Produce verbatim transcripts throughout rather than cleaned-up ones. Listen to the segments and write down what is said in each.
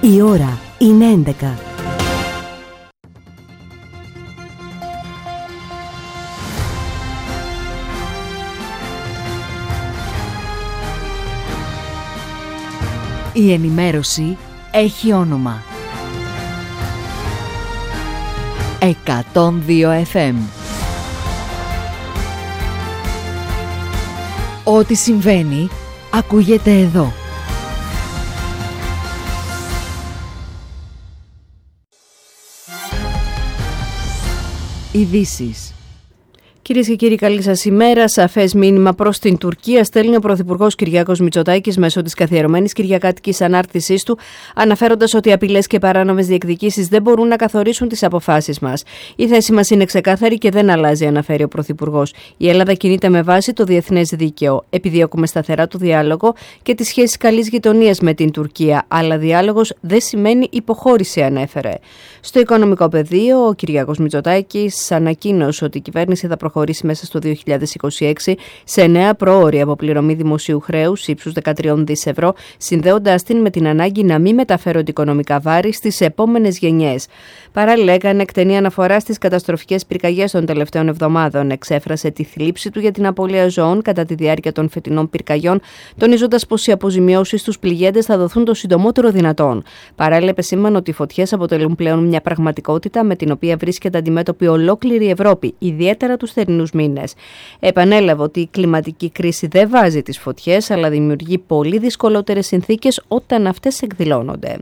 Η ώρα είναι έντεκα. Η ενημέρωση έχει όνομα. εκατόν δύο εφ εμ. Ό,τι συμβαίνει ακούγεται εδώ. Ειδήσεις. Κυρίες και κύριοι, καλή σας ημέρα. Σαφές μήνυμα προς την Τουρκία στέλνει ο Πρωθυπουργός Κυριάκος Μητσοτάκης μέσω της καθιερωμένης κυριακάτικης ανάρτησής του, αναφέροντας ότι απειλές και παράνομες διεκδικήσεις δεν μπορούν να καθορίσουν τις αποφάσεις μας. Η θέση μας είναι ξεκάθαρη και δεν αλλάζει, αναφέρει ο Πρωθυπουργός. Η Ελλάδα κινείται με βάση το διεθνές δίκαιο. Επιδιώκουμε σταθερά το διάλογο και τις σχέσεις καλής γειτονίας με την Τουρκία. Αλλά διάλογος δεν σημαίνει υποχώρηση, ανέφερε. Στο οικονομικό πεδίο, ο Κυριάκος Μητσοτάκης ανακοίνωσε ότι η κυβέρνηση θα προχωρήσει μέσα στο δύο χιλιάδες είκοσι έξι σε νέα πρόωρη αποπληρωμή δημοσίου χρέους ύψους δεκατρία δισεκατομμύρια ευρώ, συνδέοντας την με την ανάγκη να μην μεταφέρονται οικονομικά βάρη στις επόμενες γενιές. Παράλληλα, έκανε εκτενή αναφορά στις καταστροφικές πυρκαγιές των τελευταίων εβδομάδων. Εξέφρασε τη θλίψη του για την απώλεια ζώων κατά τη διάρκεια των φετινών πυρκαγιών, τονίζοντας πως οι αποζημιώσεις στους πληγέντες θα δοθούν το συντομότερο δυνατόν. Παράλληλα, επεσήμανε ότι οι φωτιές αποτελούν πλέον μια πραγματικότητα με την οποία βρίσκεται αντιμέτωπη ολόκληρη η Ευρώπη, ιδιαίτερα τους θερινούς μήνες. Επανέλαβε ότι η κλιματική κρίση δεν βάζει τις φωτιές, αλλά δημιουργεί πολύ δυσκολότερες συνθήκες όταν αυτές εκδηλώνονται.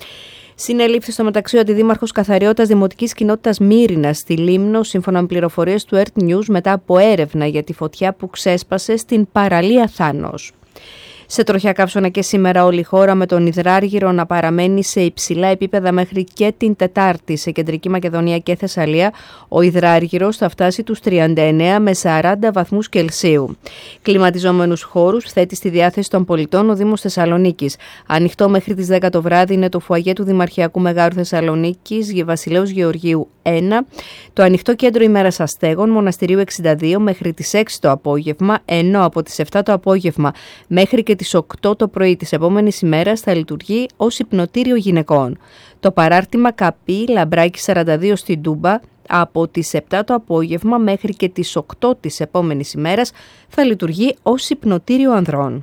Συνελήφθη στο μεταξύ ο αντιδήμαρχος καθαριότητας Δημοτικής Κοινότητας Μύρινας στη Λίμνο, σύμφωνα με πληροφορίες του Earth News, μετά από έρευνα για τη φωτιά που ξέσπασε στην παραλία Θάνος. Σε τροχιά καύσωνα και σήμερα όλη η χώρα, με τον υδράργυρο να παραμένει σε υψηλά επίπεδα μέχρι και την Τετάρτη. Σε Κεντρική Μακεδονία και Θεσσαλία, ο υδράργυρος θα φτάσει τους τριάντα εννέα με σαράντα βαθμούς Κελσίου. Κλιματιζόμενους χώρους θέτει στη διάθεση των πολιτών ο Δήμος Θεσσαλονίκης. Ανοιχτό μέχρι τις δέκα το βράδυ είναι το φουαγέ του Δημαρχιακού Μεγάρου Θεσσαλονίκης, Βασιλέως Γεωργίου ένα, το ανοιχτό κέντρο ημέρας αστέγων Μοναστηρίου εξήντα δύο μέχρι τις έξι το απόγευμα, ενώ από τις επτά το απόγευμα μέχρι και τις οκτώ το πρωί της επόμενης ημέρας θα λειτουργεί ως υπνοτήριο γυναικών. Το παράρτημα Καπή Λαμπράκη σαράντα δύο στην Τούμπα από τις επτά το απόγευμα μέχρι και τις οκτώ της επόμενης ημέρας θα λειτουργεί ως υπνοτήριο ανδρών.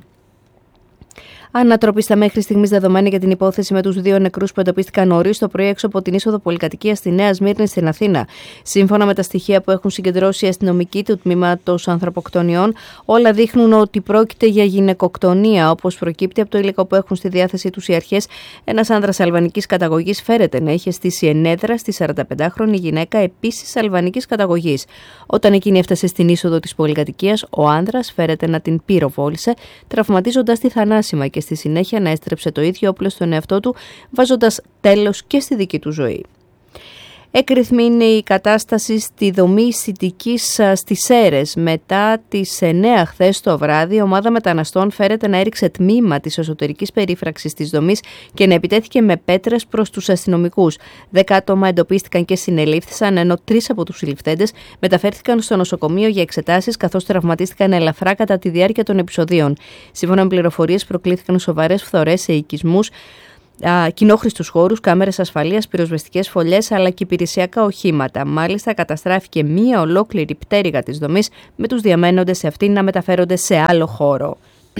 Ανατροπή στα μέχρι στιγμής δεδομένα για την υπόθεση με τους δύο νεκρούς που εντοπίστηκαν νωρίς το πρωί έξω από την είσοδο πολυκατοικίας στη Νέα Σμύρνη στην Αθήνα. Σύμφωνα με τα στοιχεία που έχουν συγκεντρώσει οι αστυνομικοί του τμήματος ανθρωποκτονιών, όλα δείχνουν ότι πρόκειται για γυναικοκτονία, όπως προκύπτει από το υλικό που έχουν στη διάθεσή τους οι αρχές. Ένας άνδρας αλβανικής καταγωγής φέρεται να είχε στήσει ενέδρα στη σαρανταπεντάχρονη γυναίκα, επίσης αλβανικής καταγωγής. Όταν εκείνη έφτασε στην είσοδο της πολυκατοικίας, ο άνδρας φέρεται να την πυροβόλησε, τραυματίζοντας τη θανάσιμα και στη συνέχεια να έστρεψε το ίδιο όπλο στον εαυτό του, βάζοντας τέλος και στη δική του ζωή. Έκρηθμη είναι η κατάσταση στη δομή εισιτικής στις Σέρρες. Μετά τις εννέα χθες το βράδυ, η ομάδα μεταναστών φέρεται να έριξε τμήμα της εσωτερικής περίφραξης της δομής και να επιτέθηκε με πέτρες προς τους αστυνομικούς. Δέκα άτομα εντοπίστηκαν και συνελήφθησαν, ενώ τρεις από τους συλληφθέντες μεταφέρθηκαν στο νοσοκομείο για εξετάσεις, καθώς τραυματίστηκαν ελαφρά κατά τη διάρκεια των επεισοδίων. Σύμφωνα με πληροφορίες, προκλήθηκαν σοβαρές φθορές σε οικισμούς, κοινόχρηστους χώρους, κάμερες ασφαλείας, πυροσβεστικές φωλιές αλλά και υπηρεσιακά οχήματα. Μάλιστα, καταστράφηκε μία ολόκληρη πτέρυγα της δομής, με τους διαμένοντες σε αυτήν να μεταφέρονται σε άλλο χώρο.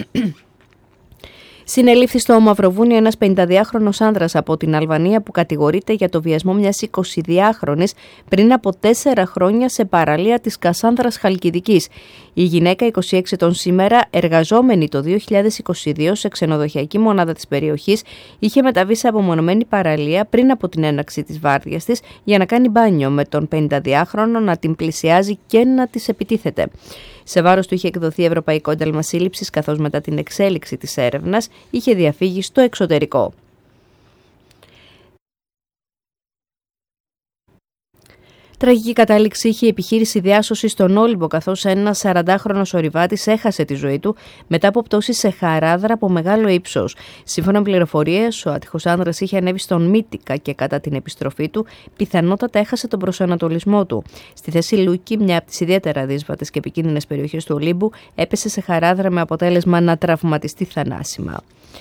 Συνελήφθη στο Μαυροβούνιο ένας πενηνταδυάχρονος άνδρας από την Αλβανία που κατηγορείται για το βιασμό μιας εικοσιδυάχρονης πριν από τέσσερα χρόνια σε παραλία της Κασάνδρας Χαλκιδικής. Η γυναίκα, είκοσι έξι ετών σήμερα, εργαζόμενη το δύο χιλιάδες είκοσι δύο σε ξενοδοχειακή μονάδα της περιοχής, είχε μεταβεί σε απομονωμένη παραλία πριν από την έναρξη της βάρδιας της για να κάνει μπάνιο, με τον πενηνταδυάχρονο να την πλησιάζει και να της επιτίθεται. Σε βάρος του είχε εκδοθεί ευρωπαϊκό ένταλμα σύλληψης, καθώς μετά την εξέλιξη της έρευνας είχε διαφύγει στο εξωτερικό. Τραγική κατάληξη είχε η επιχείρηση διάσωσης στον Όλυμπο, καθώς ένας σαραντάχρονος ορειβάτης έχασε τη ζωή του μετά από πτώση σε χαράδρα από μεγάλο ύψος. Σύμφωνα με πληροφορίες, ο άτυχος άνδρας είχε ανέβει στον Μύτικα και κατά την επιστροφή του πιθανότατα έχασε τον προσανατολισμό του. Στη θέση Λούκη, μια από τις ιδιαίτερα δύσβατες και επικίνδυνες περιοχές του Ολύμπου, έπεσε σε χαράδρα με αποτέλεσμα να τραυματιστεί θανάσιμα.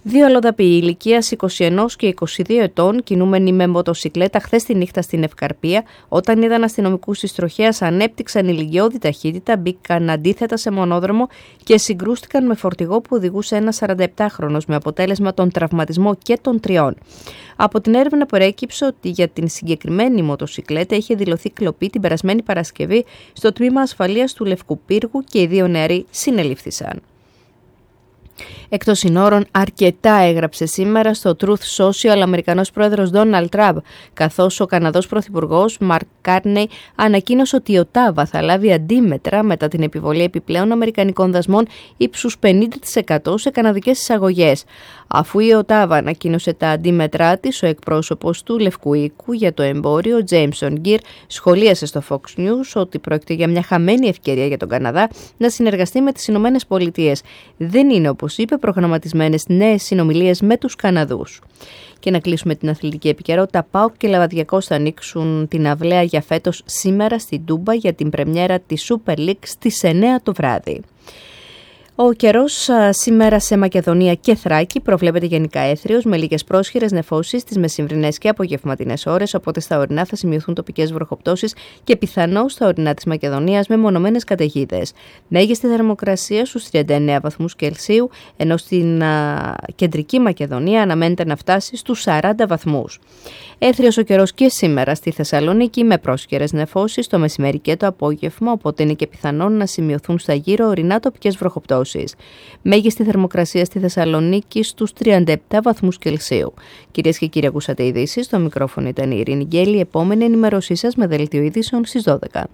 Δύο αλλοδαποί ηλικίας είκοσι ένα και είκοσι δύο ετών, κινούμενοι με μοτοσικλέτα χθες τη νύχτα στην Ευκαρπία, όταν είδαν αστυνομικούς της τροχέας, ανέπτυξαν ηλικιώδη ταχύτητα, μπήκαν αντίθετα σε μονόδρομο και συγκρούστηκαν με φορτηγό που οδηγούσε ένας σαρανταεπτάχρονος, με αποτέλεσμα τον τραυματισμό και των τριών. Από την έρευνα προέκυψε ότι για την συγκεκριμένη μοτοσικλέτα είχε δηλωθεί κλοπή την περασμένη Παρασκευή στο τμήμα ασφαλείας του Λευκού Πύργου και οι δύο νεαροί συνελήφθησαν. Εκτός συνόρων, αρκετά έγραψε σήμερα στο Truth Social ο Αμερικανός πρόεδρος Ντόναλντ Τραμπ, καθώς ο Καναδός πρωθυπουργός Μαρκ Κάρνεϊ ανακοίνωσε ότι η Οτάβα θα λάβει αντίμετρα μετά την επιβολή επιπλέον αμερικανικών δασμών ύψους πενήντα τοις εκατό σε καναδικές εισαγωγές. Αφού η Οτάβα ανακοίνωσε τα αντίμετρά της, ο εκπρόσωπος του Λευκού Οίκου για το εμπόριο, Τζέιμσον Γκίρ, σχολίασε στο Fox News ότι πρόκειται για μια χαμένη ευκαιρία για τον Καναδά να συνεργαστεί με τις Ηνωμένες Πολιτείες. Δεν είναι, όπως είπε, προγραμματισμένες νέες συνομιλίες με τους Καναδούς. Και να κλείσουμε την αθλητική επικαιρότητα. ΠΑΟΚ και Λαβαδιακός θα ανοίξουν την αυλαία για φέτος σήμερα στην Τούμπα για την πρεμιέρα της Super League στις εννέα το βράδυ. Ο καιρός σήμερα σε Μακεδονία και Θράκη προβλέπεται γενικά έθριος με λίγες πρόσχερες νεφώσεις στις μεσημβρινές και απογευματινές ώρες, οπότε στα ορεινά θα σημειωθούν τοπικές βροχοπτώσεις και πιθανώς στα ορεινά της Μακεδονίας με μονομένες καταιγίδες. Μέγιστη θερμοκρασία στους τριάντα εννέα βαθμούς Κελσίου, ενώ στην α, κεντρική Μακεδονία αναμένεται να φτάσει στους σαράντα βαθμούς. Έθριος ο καιρός και σήμερα στη Θεσσαλονίκη με πρόσχερες νεφώσεις το μεσημέρι και το απόγευμα, οπότε είναι και πιθανόν να σημειωθούν στα γύρω ορεινά τοπικές βροχοπτώσεις. Μέγιστη θερμοκρασία στη Θεσσαλονίκη στους τριάντα επτά βαθμούς Κελσίου. Κυρίες και κύριοι, ακούσατε ειδήσεις. Στο μικρόφωνο ήταν η Ειρήνη Γκέλη. Επόμενη ενημέρωσή σας με δελτίο ειδήσεων στις δώδεκα.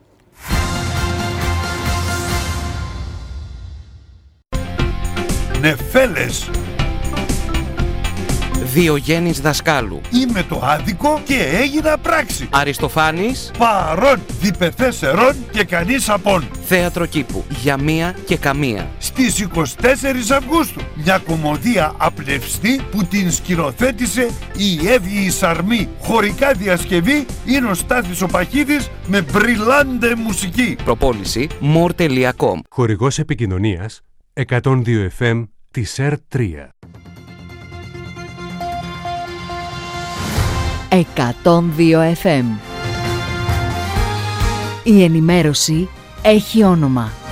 Νεφέλες. Διογέννης Δασκάλου. Είμαι το άδικο και έγινα πράξη. Αριστοφάνης. Παρών, διπεθέσερον και κανείς απόν. Θέατρο κήπου. Για μία και καμία. Στις είκοσι τέσσερις Αυγούστου. Μια κωμωδία απλευστή που την σκηνοθέτησε η Εύη Σαρμή. Χωρικά διασκευή είναι ο Στάθης ο Παχίδης με μπριλάντε μουσική. Προπόληση more τελεία com. Χορηγός επικοινωνίας εκατόν δύο εφ εμ της ΕΡ τρία. εκατόν δύο εφ εμ. Η ενημέρωση έχει όνομα.